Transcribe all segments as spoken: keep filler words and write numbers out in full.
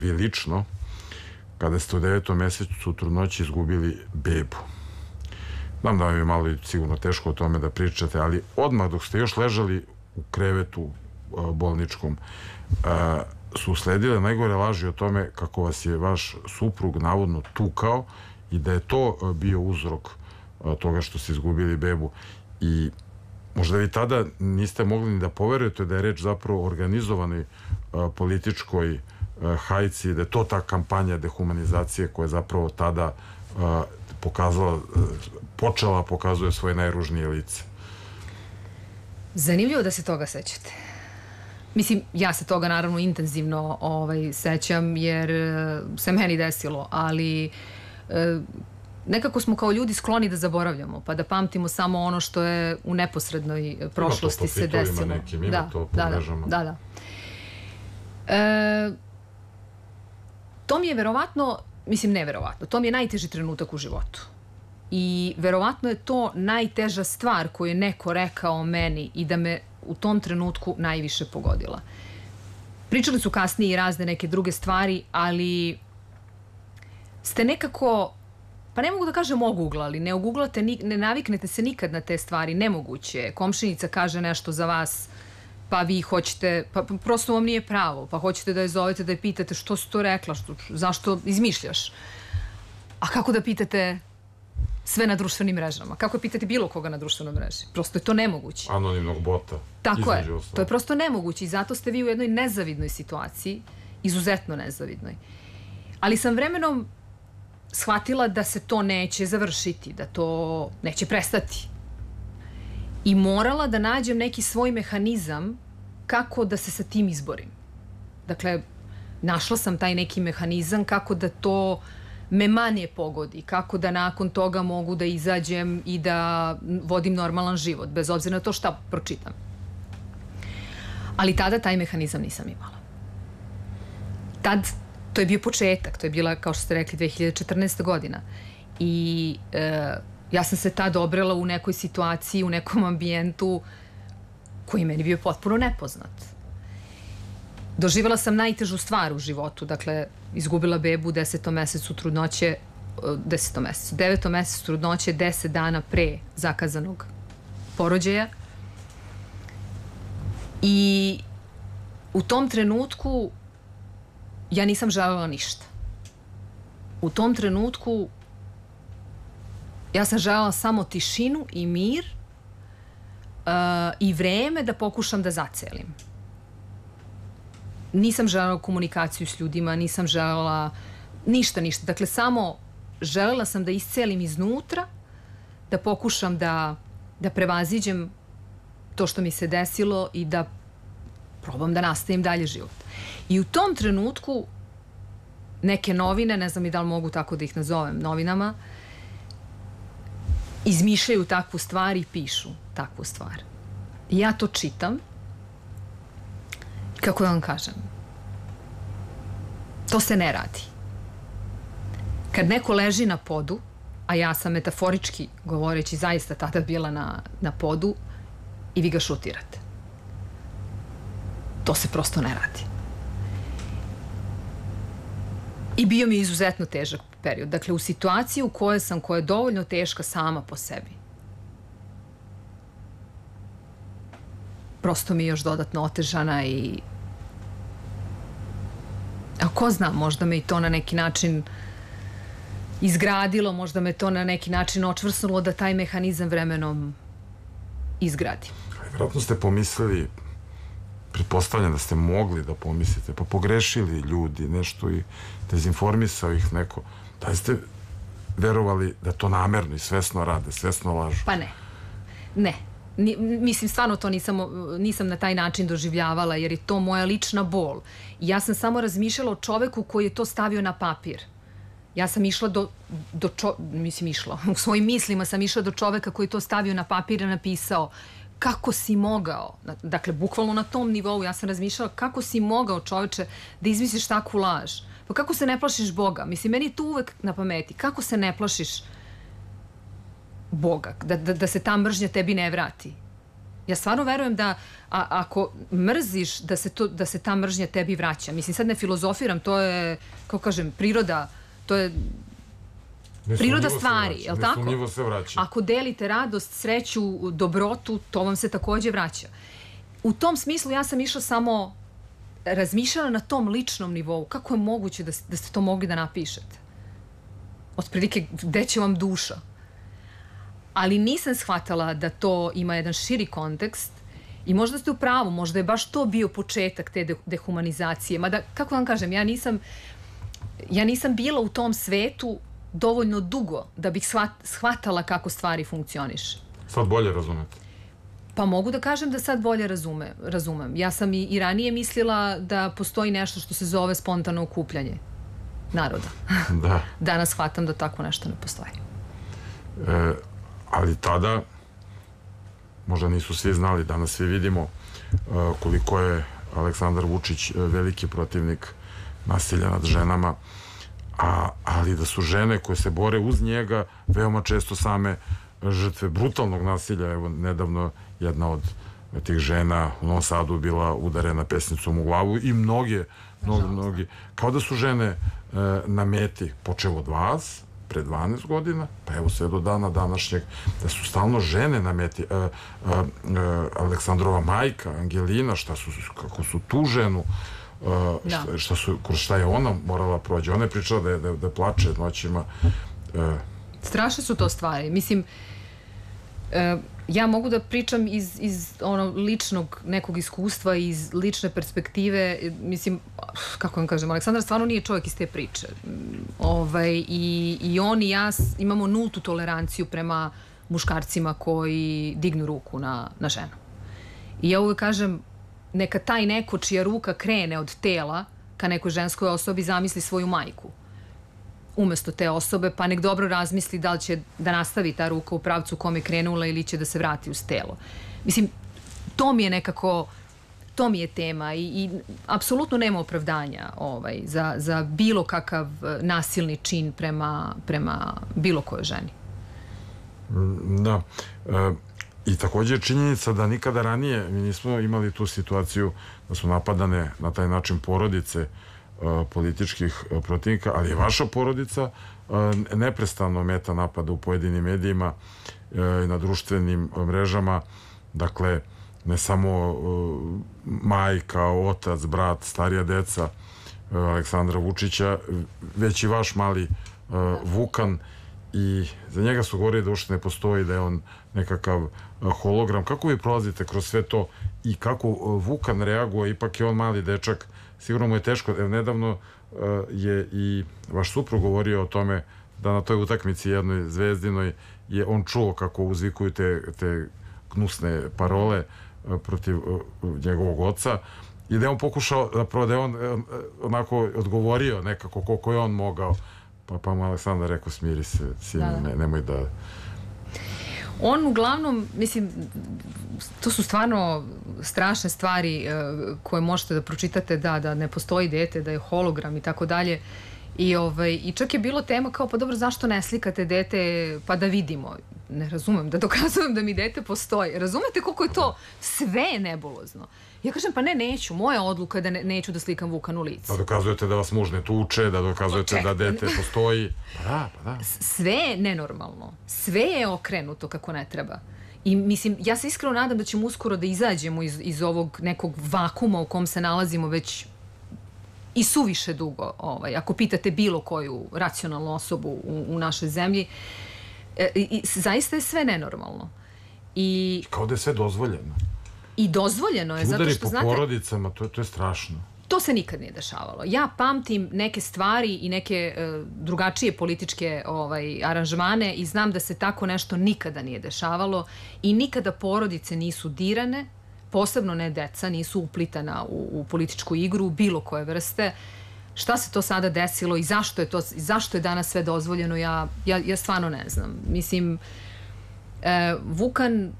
vi lično, kada ste u devetom mesecu trudnoće izgubili bebu. Znam da vam je malo sigurno teško o tome da pričate, ali odmah dok ste još ležali u krevetu bolničkom, su usledile najgore laži o tome kako vas je vaš suprug navodno tukao i da je to bio uzrok toga što ste izgubili bebu. I možda vi tada niste mogli ni da poverujete da je reč zapravo o organizovanoj političkoj hajci, da je to ta kampanja dehumanizacije koja je zapravo tada pokazala, počela pokazuje svoje najružnije lice. Zanimljivo da se toga sećate. Mislim, ja se toga naravno intenzivno sećam jer se meni desilo, ali nekako smo kao ljudi skloni da zaboravljamo, pa da pamtimo samo ono što je u neposrednoj prošlosti se desilo. Ima to po titovima nekim, ima to po mrežama. Da, da. To mi je verovatno, mislim ne verovatno, to mi je najteži trenutak u životu. I verovatno je to najteža stvar koju je neko rekao meni i da me u tom trenutku najviše pogodila. Pričali su kasnije i razne neke druge stvari, ali ste nekako, pa ne mogu da kažem oguglali, ne oguglate, ne naviknete se nikad na te stvari, nemoguće. Komšinica kaže nešto za vas, pa vi hoćete, pa prosto vam nije pravo, pa hoćete da je zovete, da je pitate što si to rekla, zašto izmišljaš. A kako da pitate sve na društvenim mrežama? Kako pitati bilo koga na društvenoj mreži? Prosto je to nemoguće. Anonimnog bota. Tako je. To je prosto nemoguće i zato ste vi u jednoj nezavidnoj situaciji, izuzetno nezavidnoj. Ali sam vremenom shvatila da se to neće završiti, da to neće prestati. I morala da nađem neki svoj mehanizam kako da se sa tim izborim. Dakle, našla sam taj neki mehanizam kako da to me manje pogodi, kako da nakon toga mogu da izađem i da vodim normalan život, bez obzira na to šta pročitam. Ali tada taj mehanizam nisam imala. Tad, to je bio početak, to je bila, kao što ste rekli, dve hiljade četrnaesta godina. I ja sam se tad obrela u nekoj situaciji, u nekom ambijentu koji meni bio potpuno nepoznat. Doživjela sam najtežu stvar u životu, dakle, izgubila bebu u desetom mesecu trudnoće, desetom mesecu, devetom mesecu trudnoće, deset dana pre zakazanog porođaja. I u tom trenutku ja nisam želela ništa. U tom trenutku ja sam želela samo tišinu i mir i vreme da pokušam da zacelim. Nisam želela komunikaciju s ljudima, nisam želela ništa, ništa. Dakle, samo želela sam da iscelim iznutra, da pokušam da prevaziđem to što mi se desilo i da probam da nastavim dalje život. I u tom trenutku neke novine, ne znam i da li mogu tako da ih nazovem novinama, izmišljaju takvu stvar i pišu takvu stvar. I ja to čitam. Kako da vam kažem? To se ne radi. Kad neko leži na podu, a ja sam metaforički govoreći zaista tada bila na podu i vi ga šutirate. To se prosto ne radi. I bio mi izuzetno težak period. Dakle, u situaciji u kojoj sam, koja je dovoljno teška sama po sebi, prosto mi je još dodatno otežana i a ko zna, možda me i to na neki način izgradilo, možda me to na neki način očvrsnulo da taj mehanizam vremenom izgradi. Vjerojatno ste pomislili, pretpostavljam da ste mogli da pomislite, pa pogrešili ljudi nešto i dezinformisao ih neko. Da li ste verovali da to namerno i svesno rade, svesno lažu? Pa ne. Ne. Mislim, stvarno to nisam na taj način doživljavala, jer je to moja lična bol. I ja sam samo razmišljala o čoveku koji je to stavio na papir. Ja sam išla do, mislim išla, u svojim mislima sam išla do čoveka koji je to stavio na papir i napisao kako si mogao, dakle, bukvalno na tom nivou, ja sam razmišljala kako si mogao, čoveče, da izmisliš takvu laž. Pa kako se ne plašiš Boga? Mislim, meni je to uvek na pameti. Kako se ne plašiš Boga? Da se ta mržnja tebi ne vrati. Ja stvarno verujem da a, ako mrziš, da se, to, da se ta mržnja tebi vraća. Mislim, sad ne filozofiram, to je, kako kažem, priroda, to je priroda stvari, je li tako? Nesumnjivo se vraća. Ako delite radost, sreću, dobrotu, to vam se takođe vraća. U tom smislu ja sam išla samo, razmišljala na tom ličnom nivou. Kako je moguće da, da ste to mogli da napišete? Otprilike, gde će vam duša? Ali nisam shvatala da to ima jedan širi kontekst i možda ste u pravu, možda je baš to bio početak te de dehumanizacije. Mada, kako vam kažem, ja nisam, ja nisam bila u tom svetu dovoljno dugo da bih shvatala kako stvari funkcioniše. Sad bolje razumete? Pa mogu da kažem da sad bolje razume, razumem. Ja sam i, i ranije mislila da postoji nešto što se zove spontano okupljanje naroda. Da. Danas shvatam da tako nešto ne postoji. E, ali tada, možda nisu svi znali, danas svi vidimo e, koliko je Aleksandar Vučić veliki protivnik nasilja nad ženama, a, ali da su žene koje se bore uz njega veoma često same žrtve brutalnog nasilja. Evo, nedavno jedna od tih žena u Novom Sadu bila udarena pesnicom u glavu i mnoge, mnogi, mnogi, kao da su žene e, na meti, počeo od vas, pre dvanaest godina, pa evo sve do dana današnjeg, da su stalno žene na meti. E, e, e, Aleksandrova majka, Angelina, šta su, kako su tu ženu, e, šta, šta, su, kroz šta je ona morala prođe. Ona je pričala da, je, da, da plače noćima. E, Strašne su to stvari. Mislim, e, ja mogu da pričam iz, iz ono, ličnog nekog iskustva, iz lične perspektive. Mislim, kako vam kažem, Aleksandar stvarno nije čovjek iz te priče. Ovaj, i, I on i ja imamo nultu toleranciju prema muškarcima koji dignu ruku na, na ženu. I ja uvijek kažem, neka taj neko čija ruka krene od tela ka nekoj ženskoj osobi zamisli svoju majku umesto te osobe, pa nek dobro razmisli da li će da nastavi ta ruka u pravcu u kom je krenula ili će da se vrati uz telo. Mislim, to mi je nekako, to mi je tema i, i apsolutno nema opravdanja ovaj, za, za bilo kakav nasilni čin prema, prema bilo kojoj ženi. Da. E, I također je činjenica da nikada ranije mi nismo imali tu situaciju da su napadane na taj način porodice političkih protivnika, ali je vaša porodica neprestano meta napada u pojedinim medijima i na društvenim mrežama. Dakle, ne samo majka, otac, brat, starija deca Aleksandra Vučića, već i vaš mali Vukan, i za njega su govorili da uopšte ne postoji, da je on nekakav hologram. Kako vi prolazite kroz sve to i kako Vukan reaguje? Ipak je on mali dečak, sigurno mu je teško. Evo, nedavno uh, je i vaš suprug govorio o tome da na toj utakmici jednoj zvezdinoj je on čuo kako uzvikuju te, te gnusne parole uh, protiv uh, njegovog oca i da je on pokušao, zapravo da je on uh, onako odgovorio nekako koliko je on mogao. Pa, pa mu Aleksandar rekao, smiri se, sine, da, da. Ne, nemoj da... On uglavnom, mislim, to su stvarno strašne stvari koje možete da pročitate, da, da ne postoji dete, da je hologram i tako dalje. I, ovaj, I čak je bilo tema kao, pa dobro, zašto ne slikate dete pa da vidimo? Ne razumem, da dokazujem da mi dete postoji. Razumete koliko je to sve nebulozno? Ja kažem, pa ne, neću. Moja odluka je da ne, neću da slikam Vukan u lice. Da dokazujete da vas muž ne tuče, da dokazujete Ček. da dete postoji. Pa da, pa da. Sve je nenormalno. Sve je okrenuto kako ne treba. I mislim, ja se iskreno nadam da ćemo uskoro da izađemo iz, iz ovog nekog vakuma u kom se nalazimo već i suviše dugo. Ovaj, ako pitate bilo koju racionalnu osobu u, u našoj zemlji, e, i, zaista je sve nenormalno. I, kao da je sve dozvoljeno. I dozvoljeno je, zato što, znate... Udari po porodicama, to, to je strašno. To se nikad nije dešavalo. Ja pamtim neke stvari i neke e, drugačije političke ovaj, aranžmane i znam da se tako nešto nikada nije dešavalo i nikada porodice nisu dirane, posebno ne deca, nisu uplitana u, u političku igru, bilo koje vrste. Šta se to sada desilo i zašto je, to, zašto je danas sve dozvoljeno, ja, ja, ja stvarno ne znam. Mislim, e, Vukan...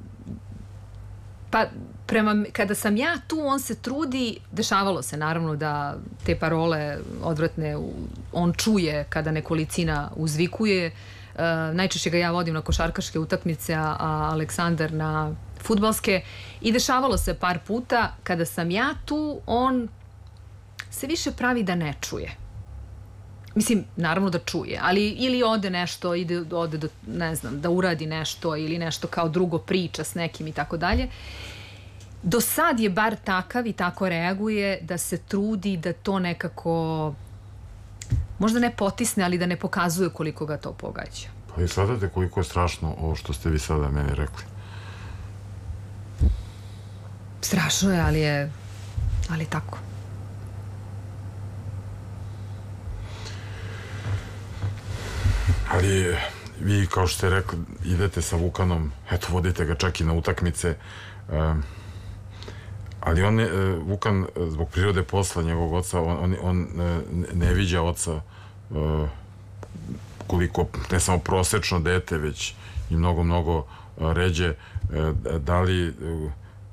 Pa, prema, kada sam ja tu, on se trudi, dešavalo se naravno da te parole odvratne on čuje kada nekolicina uzvikuje. E, najčešće ga ja vodim na košarkaške utakmice, a Aleksandar na fudbalske i dešavalo se par puta kada sam ja tu, on se više pravi da ne čuje. Mislim, naravno da čuje, ali ili ode nešto, ide, ode do, ne znam, da uradi nešto ili nešto kao drugo priča s nekim i tako dalje. Do sad je bar takav i tako reaguje da se trudi da to nekako, možda ne potisne, ali da ne pokazuje koliko ga to pogađa. Pa i shvatate koliko je strašno ovo što ste vi sada meni rekli? Strašno je, ali je, ali tako. Ali vi, kao što ste rekli, idete sa Vukanom, eto, vodite ga čak i na utakmice, um, ali on, ne, Vukan, zbog prirode posla njegovog oca, on, on, on ne viđa oca uh, koliko, ne samo prosečno dete, već i mnogo, mnogo uh, ređe. Uh, da li uh,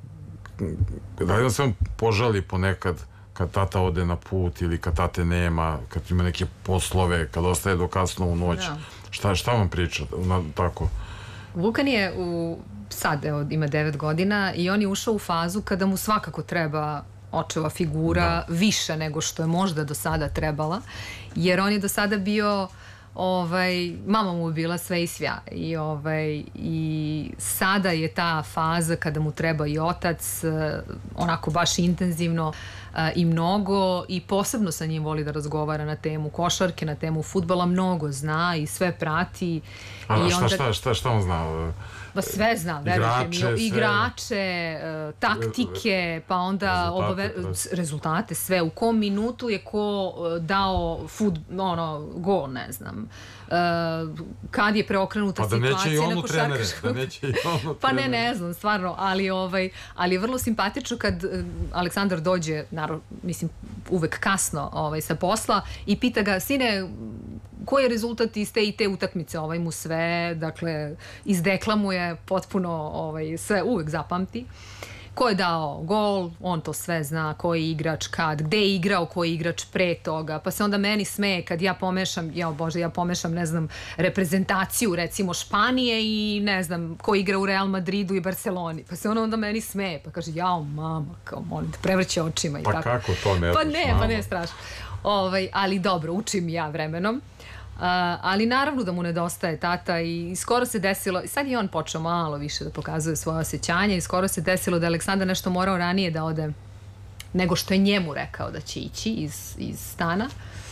da li on se on požali ponekad kad tata ode na put ili kad tate nema, kad ima neke poslove, kad ostaje do kasno u noć? Da. Šta, šta vam priča? Na, tako? Vukan je u, sad evo, ima devet godina i on je ušao u fazu kada mu svakako treba očeva figura, da, više nego što je možda do sada trebala, jer on je do sada bio, ovaj, mama mu je bila sve i svja i, ovaj, i sada je ta faza kada mu treba i otac, onako baš intenzivno i mnogo, i posebno sa njim voli da razgovara na temu košarke, na temu fudbala, mnogo zna i sve prati. A, I šta, onda, šta, šta, šta on zna? Ba sve zna, verujte mi, igrače, uh, taktike, pa onda rezultate, obave, rezultate, sve, u kom minutu je ko uh, dao fut, ono, gol, ne znam. Uh, kad je preokrenuta pa da situacija na košarkaškom. Da neće i onu pa ne, ne znam, stvarno, ali, ovaj, ali je vrlo simpatično kad uh, Aleksandar dođe, naravno, mislim, uvek kasno ovaj, sa posla i pita ga, sine, koji je rezultat iz te i te utakmice, ovaj mu sve, dakle, izdeklamuje potpuno, ovaj, sve uvek zapamti. Ko je dao gol, on to sve zna, koji je igrač kad, gde je igrao, koji je igrač pre toga, pa se onda meni smeje kad ja pomešam, ja bože, ja pomešam, ne znam, reprezentaciju, recimo Španije i ne znam, ko igra u Real Madridu i Barceloni, pa se ono onda meni smeje, pa kaže, jao mama, kao molim te, prevrće očima i pa tako. Pa kako to ne Pa ne, mama. Pa ne, strašno. Ovaj, ali dobro, učim ja vremenom. Uh, ali naravno da mu nedostaje tata i skoro se desilo, sad je on počeo malo više da pokazuje svoje osjećanje i skoro se desilo da je Aleksandar nešto morao ranije da ode nego što je njemu rekao da će ići iz, iz stana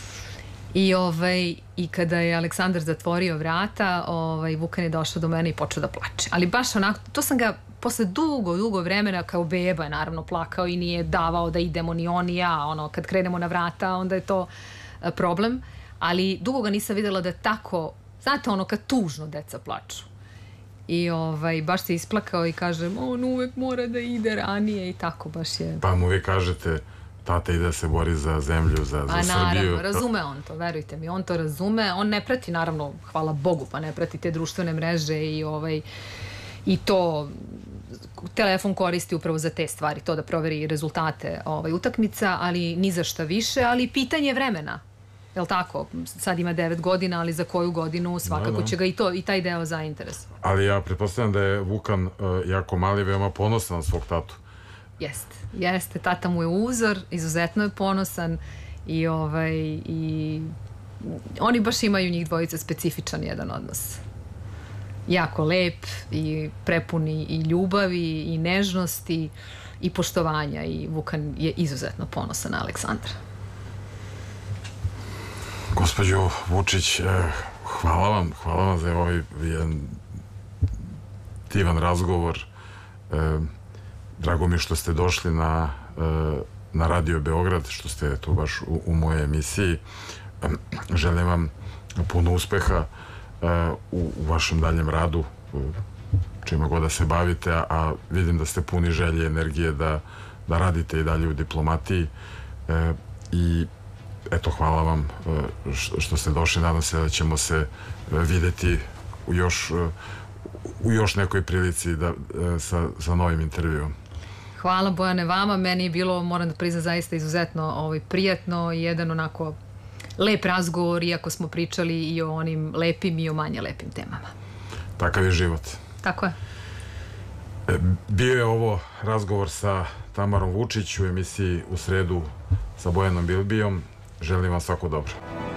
i, ovaj, i kada je Aleksandar zatvorio vrata, ovaj, Vukan je došao do mene i počeo da plače, ali baš onako, to sam ga posle dugo, dugo vremena, kao beba je naravno plakao i nije davao da idemo ni on ni ja, ono, kad krenemo na vrata onda je to uh, problem. Ali dugo ga nisam videla da tako, znate ono kad tužno deca plaču. I ovaj, baš se isplakao i kaže, on uvek mora da ide ranije i tako baš je. Pa mu vi kažete, tata ide da se bori za zemlju, za, za A, Srbiju. Naravno, razume on to, verujte mi, on to razume. On ne prati, naravno, hvala Bogu, pa ne prati te društvene mreže i, ovaj, i to telefon koristi upravo za te stvari, to da proveri rezultate ovaj, utakmica, ali ni za šta više, ali pitanje vremena. Jel' tako? Sad ima devet godina, ali za koju godinu svakako da, da. će ga i, to, i taj deo zainteresovati. Ali ja pretpostavljam da je Vukan uh, jako mali, veoma ponosan na svog tatu. Jeste, jeste. Tata mu je uzor, izuzetno je ponosan i, ovaj, i oni baš imaju njih dvojica specifičan jedan odnos. Jako lep i prepuni i ljubavi i nežnosti i poštovanja i Vukan je izuzetno ponosan na Aleksandra. Gospođo Vučić, hvala vam, hvala vam za ovaj jedan divan razgovor. Drago mi što ste došli na, na Radio Beograd, što ste tu baš u, u mojoj emisiji. Želim vam puno uspeha u, u vašem daljem radu, čime god da se bavite, a, a vidim da ste puni želje i energije da, da radite i dalje u diplomatiji. I eto, hvala vam što ste došli. Nadam se da ćemo se videti u još, u još nekoj prilici da, sa, sa novim intervjuom. Hvala Bojane vama. Meni je bilo, moram da priznam, zaista izuzetno ovaj, prijatno i jedan onako lep razgovor, iako smo pričali i o onim lepim i o manje lepim temama. Takav je život. Tako je. Bio je ovo razgovor sa Tamarom Vučić u emisiji U sredu sa Bojanom Bilbijom. Želim vam svako dobro.